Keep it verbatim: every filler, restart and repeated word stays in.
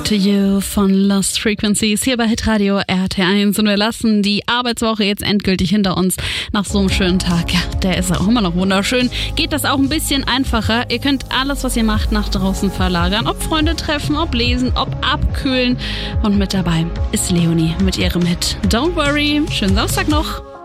To You von Lost Frequencies hier bei Hitradio R T eins. Und wir lassen die Arbeitswoche jetzt endgültig hinter uns nach so einem schönen Tag. Ja, der ist auch immer noch wunderschön. Geht das auch ein bisschen einfacher. Ihr könnt alles, was ihr macht, nach draußen verlagern. Ob Freunde treffen, ob lesen, ob abkühlen. Und mit dabei ist Leonie mit ihrem Hit Don't Worry. Schönen Samstag noch.